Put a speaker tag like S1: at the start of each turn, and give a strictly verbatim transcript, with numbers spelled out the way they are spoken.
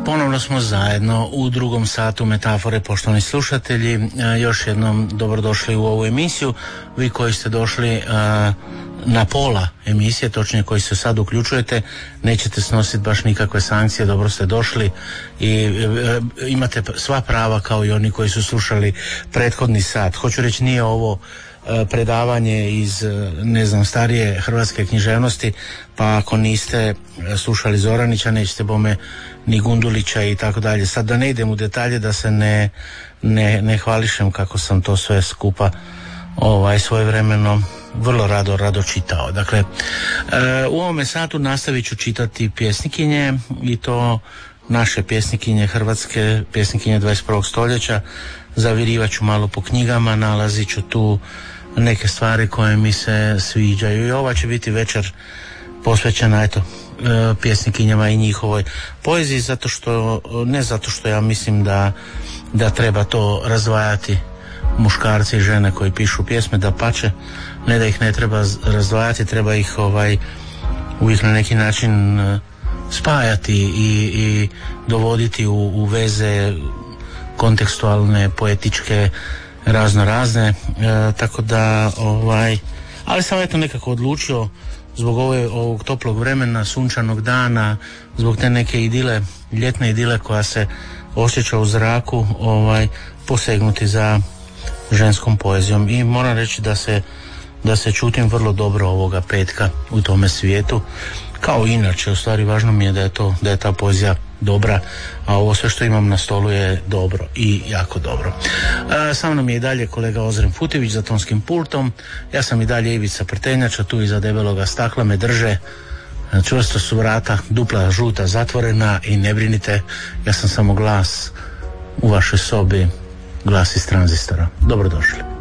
S1: Ponovno smo zajedno u drugom satu Metafore, poštovani slušatelji. Još jednom dobrodošli u ovu emisiju. Vi koji ste došli na pola emisije, točnije koji se sad uključujete, nećete snositi baš nikakve sankcije, dobro ste došli i imate sva prava kao i oni koji su slušali prethodni sat. Hoću reći, nije ovo predavanje iz, ne znam, starije hrvatske književnosti, pa ako niste slušali Zoranića, nećete bome ni Gundulića i tako dalje. Sad da ne idem u detalje, da se ne, ne, ne hvališem kako sam to sve skupa ovaj, svojevremeno vrlo rado, rado čitao. Dakle, u ovome satu nastavit ću čitati pjesnikinje, i to naše pjesnikinje, hrvatske pjesnikinje dvadeset prvog stoljeća. Zavirivat ću malo po knjigama, nalazit ću tu neke stvari koje mi se sviđaju, i ova će biti večer posvećena, eto, pjesnikinjama i njihovoj poeziji, zato što, ne zato što ja mislim da, da treba to razdvajati muškarci i žene koji pišu pjesme, da pače, ne da ih ne treba razdvajati, treba ih ovaj, uvijek na neki način spajati i, i dovoditi u, u veze kontekstualne, poetičke, razno razne, e, tako da ovaj, ali sam eto nekako odlučio zbog ove, ovog toplog vremena, sunčanog dana, zbog te neke idile, ljetne idile koja se osjeća u zraku, ovaj, posegnuti za ženskom poezijom. I moram reći da se, da se čutim vrlo dobro ovoga petka u tome svijetu, kao inače. U stvari važno mi je da je to, da je ta poezija dobra, a ovo sve što imam na stolu je dobro i jako dobro. E, sa mnom je i dalje kolega Ozren Futivić za tonskim pultom. Ja sam i dalje Ivica Prtenjača, tu iza debeloga stakla me drže, čvrsto su vrata dupla žuta zatvorena i ne brinite, ja sam samo glas u vašoj sobi, glas iz tranzistora. Dobrodošli.